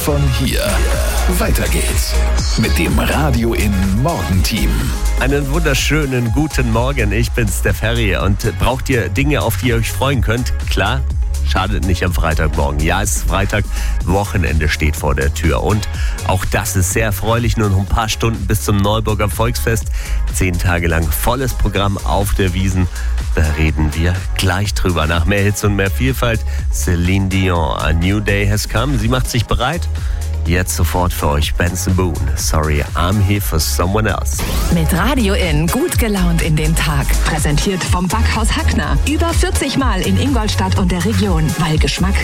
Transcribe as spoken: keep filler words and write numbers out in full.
Von hier. Weiter geht's mit dem Radio in Morgenteam. Einen wunderschönen guten Morgen. Ich bin's, der Ferry. Und braucht ihr Dinge, auf die ihr euch freuen könnt? Klar, schadet nicht am Freitagmorgen. Ja, es ist Freitag, Wochenende steht vor der Tür. Und auch das ist sehr erfreulich. Nur noch ein paar Stunden bis zum Neuburger Volksfest. Zehn Tage lang volles Programm auf der Wiesn. Da reden wir gleich drüber. Nach mehr Hits und mehr Vielfalt. Celine Dion, A New Day Has Come. Sie macht sich bereit. Jetzt sofort für euch Benson Boone. Sorry, I'm here for someone else. Mit Radio In gut gelaunt in den Tag. Präsentiert vom Backhaus Hackner. Über vierzig Mal in Ingolstadt und der Region, weil Geschmack